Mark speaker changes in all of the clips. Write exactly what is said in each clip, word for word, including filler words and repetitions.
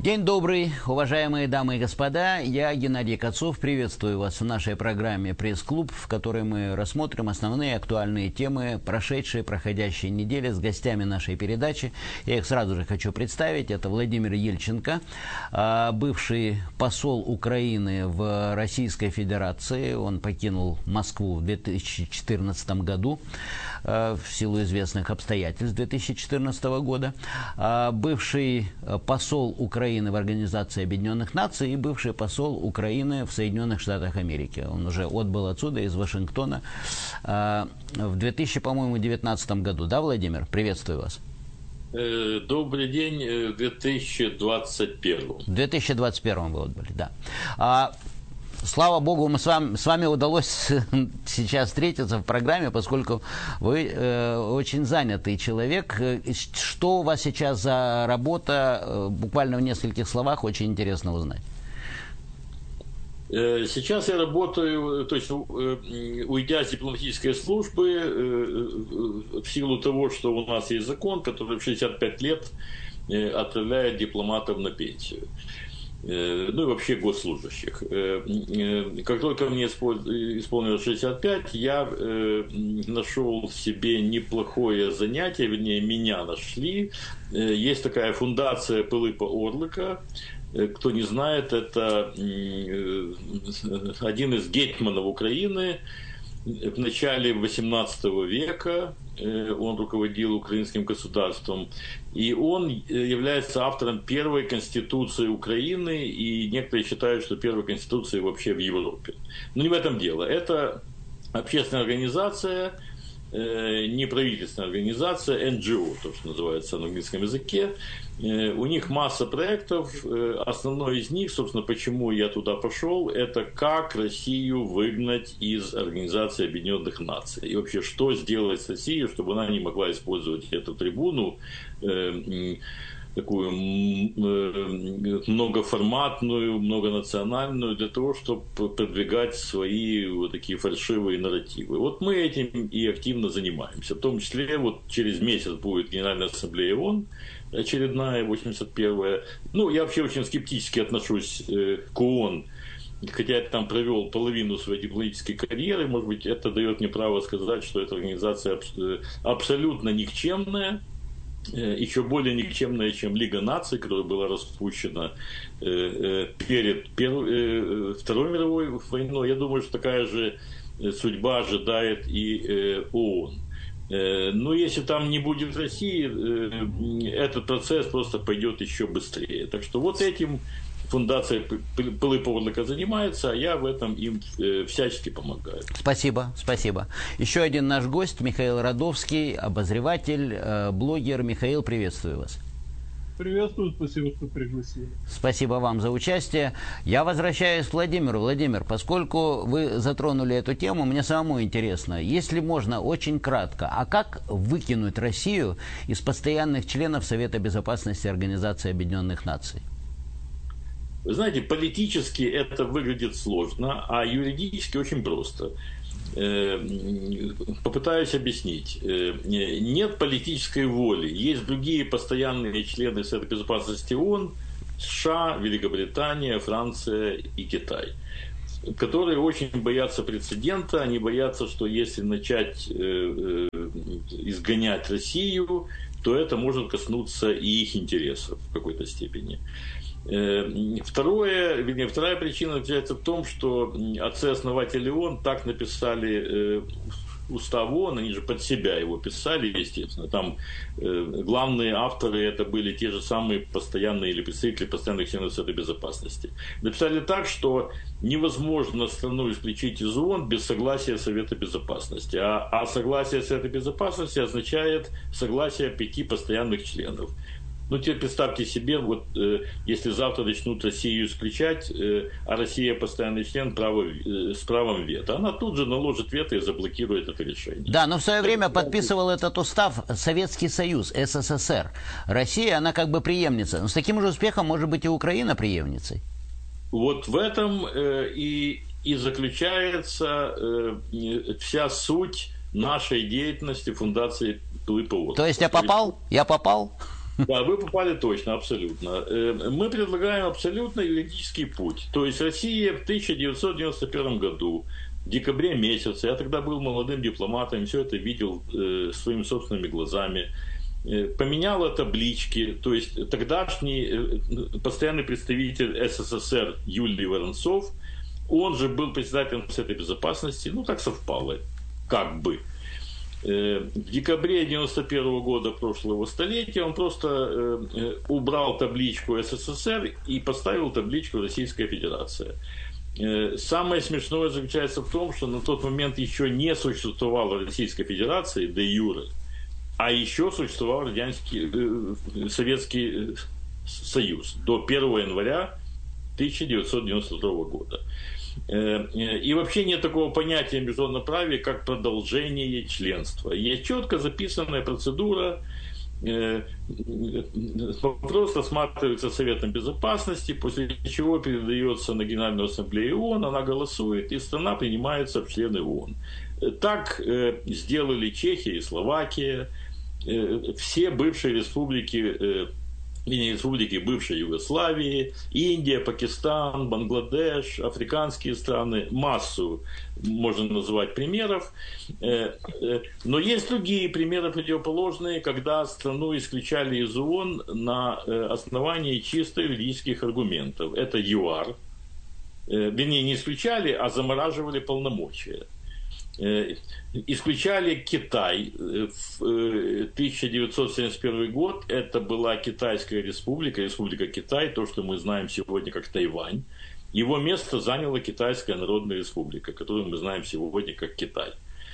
Speaker 1: День добрый, уважаемые дамы и господа. Я Геннадий Кацов. Приветствую вас в нашей программе «Пресс-клуб», в которой мы рассмотрим основные актуальные темы прошедшей, проходящей недели с гостями нашей передачи. Я их сразу же хочу представить. Это Владимир Ельченко, бывший посол Украины в Российской Федерации. Он покинул Москву в две тысячи четырнадцатом году в силу известных обстоятельств две тысячи четырнадцатого года. Бывший посол Украины в Организации Объединенных Наций и бывший посол Украины в Соединенных Штатах Америки. Он уже отбыл отсюда, из Вашингтона, в две тысячи девятнадцатом году. Да, Владимир? Приветствую вас.
Speaker 2: Добрый день, в две тысячи двадцать первом.
Speaker 1: В две тысячи двадцать первом вы отбыли, да. Слава Богу, мы с вами, с вами удалось сейчас встретиться в программе, поскольку вы э, очень занятый человек. Что у вас сейчас за работа? Буквально в нескольких словах очень интересно узнать.
Speaker 2: Сейчас я работаю, то есть уйдя с дипломатической службы, в силу того, что у нас есть закон, который в шестьдесят пять лет отправляет дипломатов на пенсию. Ну и вообще госслужащих. Как только мне исполнилось шестьдесят пять, я нашел в себе неплохое занятие, вернее, меня нашли. Есть такая фундация Пилипа Орлика. Кто не знает, это один из гетьманов Украины. В начале восемнадцатого века он руководил украинским государством, и он является автором первой конституции Украины, и некоторые считают, что первой конституции вообще в Европе. Но не в этом дело. Это общественная организация, неправительственная организация, эн джи о, то, что называется на английском языке. У них масса проектов. Основной из них, собственно, почему я туда пошел, это как Россию выгнать из Организации Объединенных Наций. И вообще, что сделать с Россией, чтобы она не могла использовать эту трибуну, такую многоформатную, многонациональную, для того, чтобы продвигать свои вот такие фальшивые нарративы. Вот мы этим и активно занимаемся. В том числе вот через месяц будет Генеральная Ассамблея ООН, очередная, восемьдесят первая. Ну, я вообще очень скептически отношусь к ООН, хотя я там провел половину своей дипломатической карьеры. Может быть, это дает мне право сказать, что эта организация абсолютно никчемная. Еще более никчемная, чем Лига наций, которая была распущена перед Первой, Второй мировой войной. Я думаю, что такая же судьба ожидает и ООН. Но если там не будет России, этот процесс просто пойдет еще быстрее. Так что вот этим фундация Пилипа Орлика занимается, а я в этом им всячески помогаю.
Speaker 1: Спасибо, спасибо. Еще один наш гость, Михаил Радовский, обозреватель, блогер. Михаил, приветствую вас.
Speaker 3: Приветствую, спасибо, что пригласили.
Speaker 1: Спасибо вам за участие. Я возвращаюсь к Владимиру. Владимир, поскольку вы затронули эту тему, мне самому интересно, если можно, очень кратко, а как выкинуть Россию из постоянных членов Совета Безопасности Организации Объединенных Наций?
Speaker 2: Вы знаете, политически это выглядит сложно, а юридически очень просто. Попытаюсь объяснить. Нет политической воли. Есть другие постоянные члены Совета Безопасности ООН, США, Великобритания, Франция и Китай, которые очень боятся прецедента. Они боятся, что если начать изгонять Россию, то это может коснуться и их интересов в какой-то степени. Второе, вернее, вторая причина заключается в том, что отцы-основатели ООН так написали устав ООН, они же под себя его писали, естественно. Там главные авторы это были те же самые постоянные или представители постоянных членов Совета Безопасности. Написали так, что невозможно страну исключить из ООН без согласия Совета Безопасности. А, а согласие Совета Безопасности означает согласие пяти постоянных членов. Ну, теперь представьте себе, вот э, если завтра начнут Россию исключать, э, а Россия постоянный член право, э, с правом вето, она тут же наложит вето и заблокирует это решение.
Speaker 1: Да, но в свое время подписывал этот устав Советский Союз, эс эс эс эр. Россия, она как бы преемница. Но с таким же успехом может быть и Украина преемницей.
Speaker 2: Вот в этом э, и, и заключается э, вся суть нашей деятельности фундации Пилипа Орлика.
Speaker 1: То есть я попал? Я попал?
Speaker 2: Да, вы попали точно, абсолютно. Мы предлагаем абсолютно юридический путь. То есть Россия в тысяча девятьсот девяносто первом году, в декабре месяце, я тогда был молодым дипломатом, все это видел э, своими собственными глазами, э, поменяла таблички. То есть тогдашний э, постоянный представитель СССР Юлий Воронцов, он же был председателем Совета Безопасности, ну так совпало, как бы. В декабре девяносто первого года прошлого столетия он просто э, убрал табличку СССР и поставил табличку Российская Федерация. Э, самое смешное заключается в том, что на тот момент еще не существовало Российской Федерации де юре, а еще существовал Радянский, э, Советский Союз до первого января тысяча девятьсот девяносто второго года. И вообще нет такого понятия в международном праве, как продолжение членства. Есть четко записанная процедура. Вопрос рассматривается Советом Безопасности, после чего передается на Генеральную Ассамблею ООН, она голосует, и страна принимается в члены ООН. Так сделали Чехия и Словакия, все бывшие республики, республики бывшей Югославии, Индия, Пакистан, Бангладеш, африканские страны, массу можно назвать примеров. Но есть другие примеры противоположные, когда страну исключали из ООН на основании чисто юридических аргументов. Это ЮАР. Вернее, не исключали, а замораживали полномочия. Исключали Китай в тысяча девятьсот семьдесят первый год. Это была Китайская республика, республика Китай, то, что мы знаем сегодня как Тайвань. Его место заняла Китайская Народная Республика, которую мы знаем сегодня как Китай.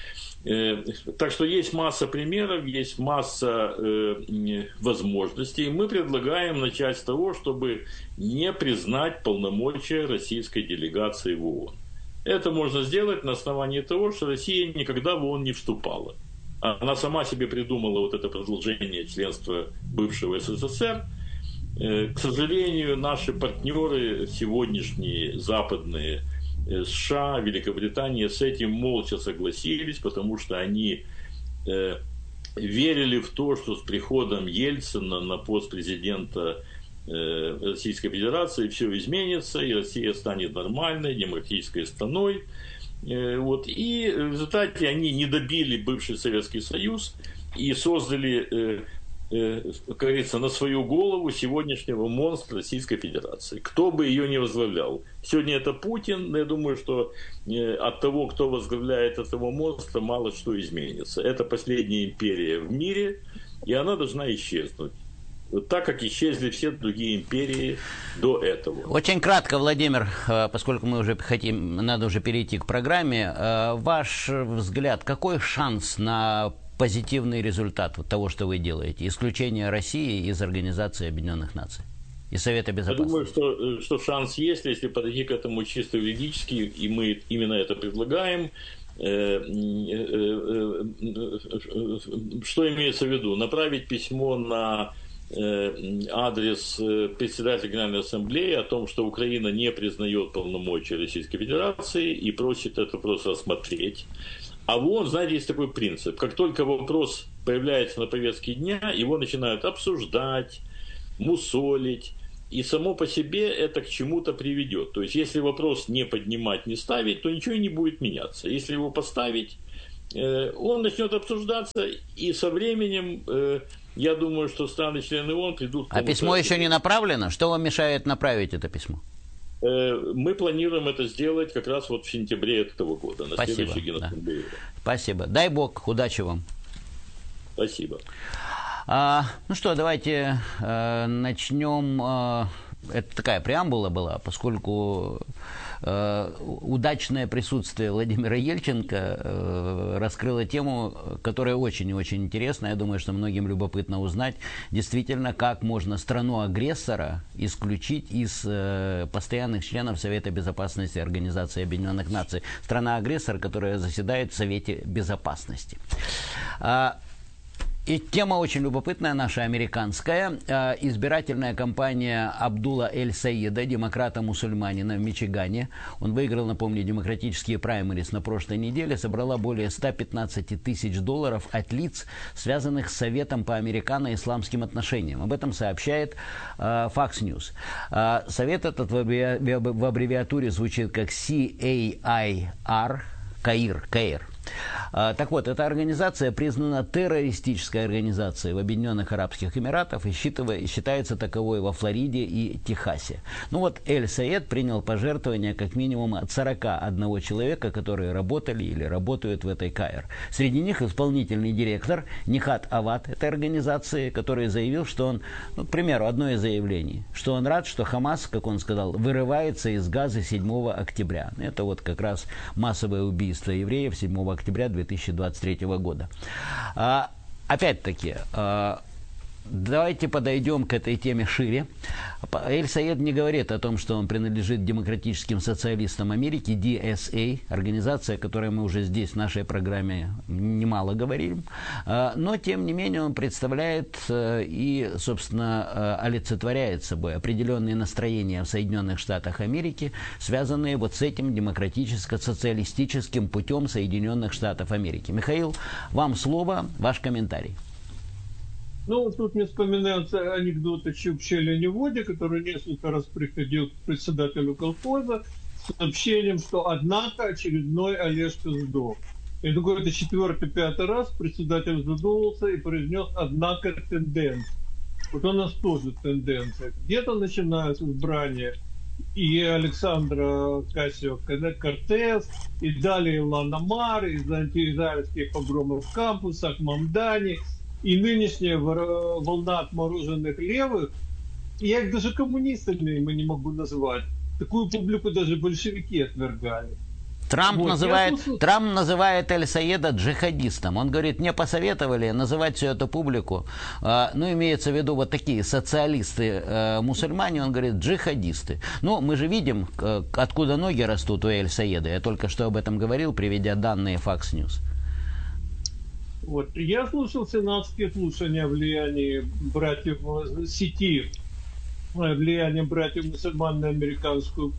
Speaker 2: Так что есть масса примеров, есть масса возможностей. Мы предлагаем начать с того, чтобы не признать полномочия российской делегации в ООН. Это можно сделать на основании того, что Россия никогда в ООН не вступала. Она сама себе придумала вот это продолжение членства бывшего СССР. К сожалению, наши партнеры сегодняшние, западные, США, Великобритания, с этим молча согласились, потому что они верили в то, что с приходом Ельцина на пост президента Российской Федерации все изменится, и Россия станет нормальной, демократической страной. Вот. И в результате они не добили бывший Советский Союз и создали, как говорится, на свою голову сегодняшнего монстра Российской Федерации. Кто бы ее ни возглавлял. Сегодня это Путин, но я думаю, что от того, кто возглавляет этого монстра, мало что изменится. Это последняя империя в мире, и она должна исчезнуть. Так как исчезли все другие империи до этого.
Speaker 1: Очень кратко, Владимир, поскольку мы уже хотим, надо уже перейти к программе. Ваш взгляд, какой шанс на позитивный результат вот того, что вы делаете? Исключение России из Организации Объединенных Наций и Совета Безопасности.
Speaker 2: Я думаю, что, что шанс есть, если подойти к этому чисто юридически, и мы именно это предлагаем. Что имеется в виду? Направить письмо на адрес председателя Генеральной Ассамблеи о том, что Украина не признает полномочия Российской Федерации и просит этот вопрос рассмотреть. А вон, знаете, есть такой принцип. Как только вопрос появляется на повестке дня, его начинают обсуждать, мусолить. И само по себе это к чему-то приведет. То есть, если вопрос не поднимать, не ставить, то ничего и не будет меняться. Если его поставить, он начнет обсуждаться, и со временем, я думаю, что страны-члены ООН придут к тому.
Speaker 1: А письмо еще не направлено? Что вам мешает направить это письмо?
Speaker 2: Мы планируем это сделать как раз вот в сентябре этого года, на
Speaker 1: Спасибо,
Speaker 2: следующей Генассамблее.
Speaker 1: Да. Спасибо. Дай Бог, удачи вам.
Speaker 2: Спасибо.
Speaker 1: А, ну что, давайте э, начнем. Э, это такая преамбула была, поскольку э, удачное присутствие Владимира Ельченко э, раскрыло тему, которая очень и очень интересна. Я думаю, что многим любопытно узнать, действительно, как можно страну-агрессора исключить из э, постоянных членов Совета Безопасности Организации Объединенных Наций. Страна-агрессор, которая заседает в Совете Безопасности. А, И тема очень любопытная, наша американская. Избирательная кампания Абдулла Эль-Саида, демократа-мусульманина в Мичигане. Он выиграл, напомню, демократические праймерис на прошлой неделе. Собрала более ста пятнадцати тысяч долларов от лиц, связанных с Советом по американо-исламским отношениям. Об этом сообщает uh, Fox News. Uh, совет этот в, аббреви... в аббревиатуре звучит как си эй ай ар, КАИР, КАИР. Так вот, эта организация признана террористической организацией в Объединенных Арабских Эмиратах и считается таковой во Флориде и Техасе. Ну вот, Эль-Саид принял пожертвования как минимум от сорока одного человека, которые работали или работают в этой КАИР. Среди них исполнительный директор Нихат Авад этой организации, который заявил, что он, ну, к примеру, одно из заявлений, что он рад, что Хамас, как он сказал, вырывается из Газы седьмого октября. Это вот как раз массовое убийство евреев седьмого октября две тысячи двадцать третьего года. А, опять-таки, а, давайте подойдем к этой теме шире. Эль-Саид не говорит о том, что он принадлежит демократическим социалистам Америки, ди эс эй, организация, о которой мы уже здесь в нашей программе немало говорим. Но, тем не менее, он представляет и, собственно, олицетворяет собой определенные настроения в Соединенных Штатах Америки, связанные вот с этим демократическо-социалистическим путем Соединенных Штатов Америки. Михаил, вам слово, ваш комментарий.
Speaker 3: Ну, тут мне вспоминается анекдот о Чукче-Лениводе, который несколько раз приходил к председателю колхоза с сообщением, что однако очередной Олежка сдох. И такой это четвертый-пятый раз председатель задумался и произнес «однако тенденция». Вот у нас тоже тенденция. Где-то начинаются избрания и Александра Кассио-Кортес, и далее Илан Омар, и антиизраильские погромы в кампусах, Мамдани. И нынешняя волна отмороженных левых, я их даже коммунистами мы не могу назвать. Такую публику даже большевики отвергали.
Speaker 1: Трамп,
Speaker 3: вот,
Speaker 1: называет,
Speaker 3: слушаю...
Speaker 1: Трамп называет Эль-Саида джихадистом. Он говорит, мне посоветовали называть всю эту публику, э, ну, имеется в виду вот такие социалисты-мусульмане, э, он говорит, джихадисты. Ну, мы же видим, э, откуда ноги растут у Эль-Саида. Я только что об этом говорил, приведя данные Fox News.
Speaker 3: Вот. Я слушал сенатские слушания о влиянии братьев сети, влияние братьев мусульман на американскую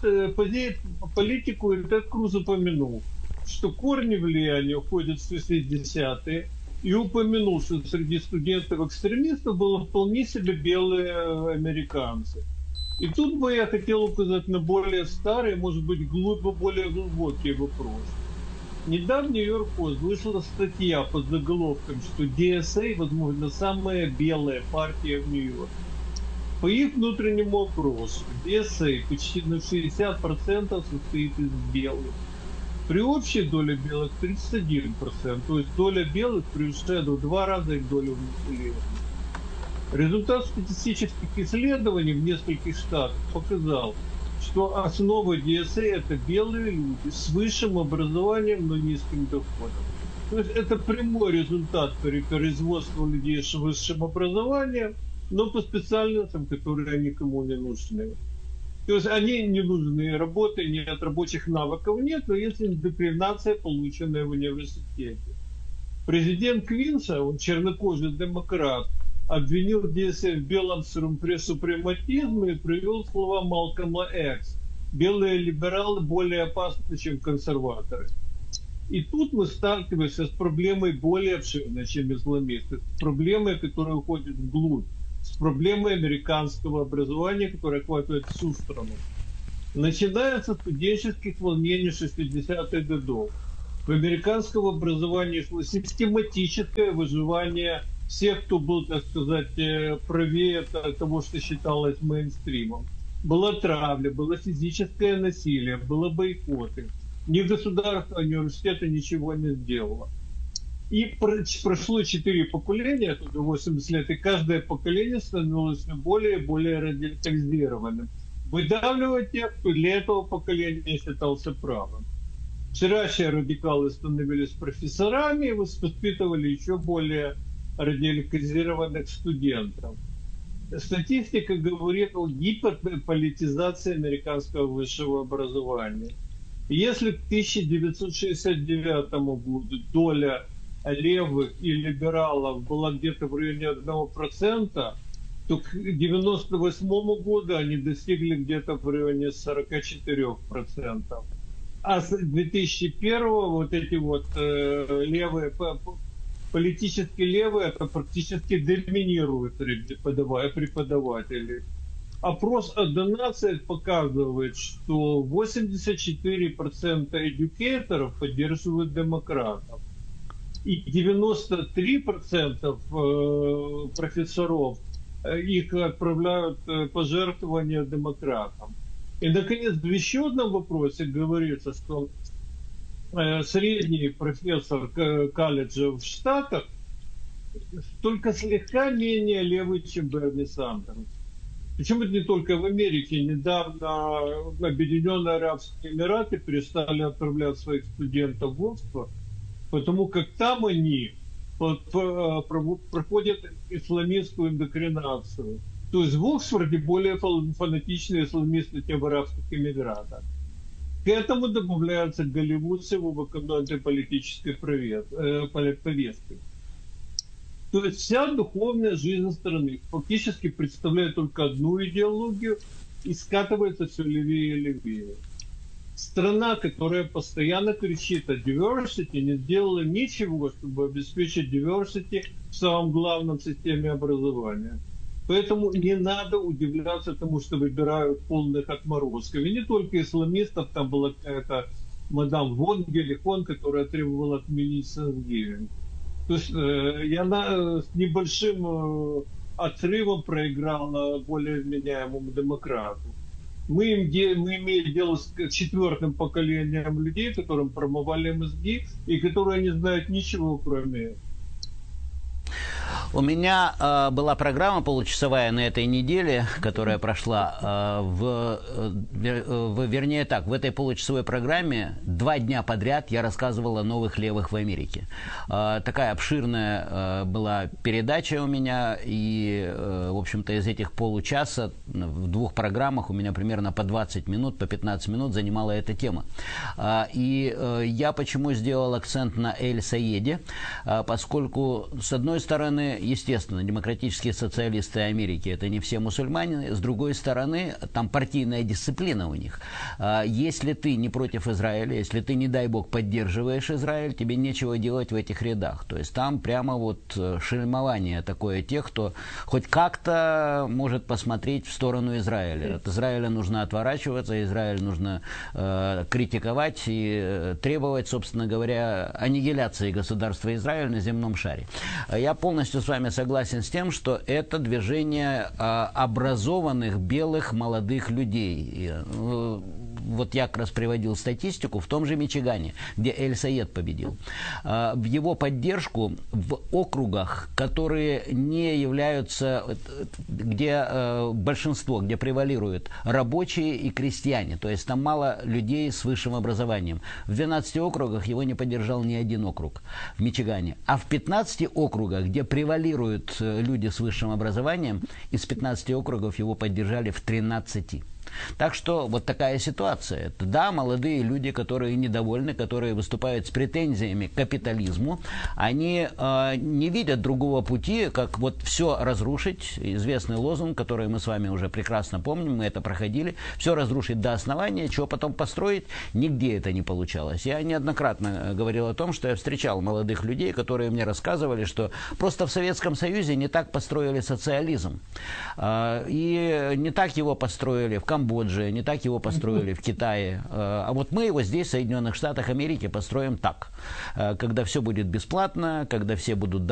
Speaker 3: политику, и Тед Круз упомянул, что корни влияния уходят в шестидесятые, и упомянул, что среди студентов-экстремистов было вполне себе белые американцы. И тут бы я хотел указать на более старый, может быть, глубоко более глубокий вопрос. Недавно Нью-Йорк Пост вышла статья под заголовком, что ди эс эй, возможно, самая белая партия в Нью-Йорке. По их внутреннему опросу, ди эс эй почти на шестьдесят процентов состоит из белых. При общей доле белых тридцать один процент, то есть доля белых превышает в два раза их долю населения. Результат статистических исследований в нескольких штатах показал, что основа ди эс эй это белые люди с высшим образованием, но низким доходом. То есть это прямой результат производства людей с высшим образованием, но по специальностям, которые никому не нужны. То есть они не нужны, работы нет, рабочих навыков нет, но есть индоктринация, полученная в университете. Президент Квинса, он чернокожий демократ, обвинил ди эс эй в белом супрематизме и привел слова Малкома Экс. Белые либералы более опасны, чем консерваторы. И тут мы сталкиваемся с проблемой более обширной, чем исламисты. С проблемой, которая уходит вглубь. С проблемой американского образования, которая охватывает всю страну. Начиная со студенческих волнений шестидесятых годов. В американском образовании шло систематическое выживание всех, кто был, так сказать, правее того, что считалось мейнстримом. Была травля, было физическое насилие, было бойкоты. Ни государство, ни университеты ничего не сделало. И прошло четыре поколения, тут восемьдесят лет, и каждое поколение становилось все более и более радикализированным. Выдавливать тех, кто для этого поколения считался правым. Вчерашние радикалы становились профессорами и воспитывали еще более радикализированных студентов. Статистика говорит о гиперполитизации американского высшего образования. Если к тысяча девятьсот шестьдесят девятому году доля левых и либералов была где-то в районе одного процента, то к девяносто восьмому году они достигли где-то в районе сорока четырёх процентов. А с две тысячи первого вот эти вот э, левые, политически левые, это практически доминируют среди преподавателей. Опрос о донациях показывает, что восемьдесят четыре процента эдюкейторов поддерживают демократов. И девяносто три процента профессоров их отправляют пожертвования демократам. И, наконец, в еще одном вопросе говорится, что средний профессор колледжа в Штатах только слегка менее левый, чем Берни Сандерс. Причем это не только в Америке. Недавно Объединенные Арабские Эмираты перестали отправлять своих студентов в Оксфорд, потому как там они проходят исламистскую индокринацию. То есть в Оксфорде более фанатичные исламисты, чем в Арабских Эмиратах. К этому добавляются Голливуд с его выконанной политической повесткой. То есть вся духовная жизнь страны фактически представляет только одну идеологию и скатывается все левее и левее. Страна, которая постоянно кричит о diversity, не сделала ничего, чтобы обеспечить diversity в самом главном системе образования. Поэтому не надо удивляться тому, что выбирают полных отморозков. И не только исламистов, там была какая-то мадам Вон Гелихон, которая требовала отменить Thanksgiving. То есть э, я на, с небольшим э, отрывом проиграла более вменяемому демократу. Мы, им де, мы имеем дело с четвертым поколением людей, которым промывали мозги и которые не знают ничего, кроме этого.
Speaker 1: У меня э, была программа получасовая на этой неделе, которая прошла. Э, в, э, в, вернее так, в этой получасовой программе два дня подряд я рассказывал о новых левых в Америке. Э, такая обширная э, была передача у меня, и, э, в общем-то, из этих получаса в двух программах у меня примерно по двадцать минут, по пятнадцать минут занимала эта тема. Э, и э, я почему сделал акцент на Эль-Саеде, э, поскольку, с одной стороны, естественно, демократические социалисты Америки — это не все мусульмане. С другой стороны, там партийная дисциплина у них. Если ты не против Израиля, если ты, не дай бог, поддерживаешь Израиль, тебе нечего делать в этих рядах. То есть там прямо вот шельмование такое тех, кто хоть как-то может посмотреть в сторону Израиля. От Израиля нужно отворачиваться, Израиль нужно э, критиковать и требовать, собственно говоря, аннигиляции государства Израиль на земном шаре. Я полностью с вами согласен с тем, что это движение а, образованных белых молодых людей. И, ну, вот я как раз приводил статистику в том же Мичигане, где Эль-Саед победил. А, в его поддержку в округах, которые не являются, где а, большинство, где превалируют рабочие и крестьяне, то есть там мало людей с высшим образованием. В двенадцати округах его не поддержал ни один округ в Мичигане. А в пятнадцати округах, где превалируют люди с высшим образованием, из пятнадцати округов его поддержали в тринадцати. Так что вот такая ситуация. Это, да, молодые люди, которые недовольны, которые выступают с претензиями к капитализму, они э, не видят другого пути, как вот все разрушить. Известный лозунг, который мы с вами уже прекрасно помним, мы это проходили. Все разрушить до основания, чего потом построить, нигде это не получалось. Я неоднократно говорил о том, что я встречал молодых людей, которые мне рассказывали, что просто в Советском Союзе не так построили социализм. Э, и не так его построили в Камбодже. Камбодже, не так его построили в Китае. А вот мы его здесь, в Соединенных Штатах Америки, построим так. Когда все будет бесплатно, когда все будут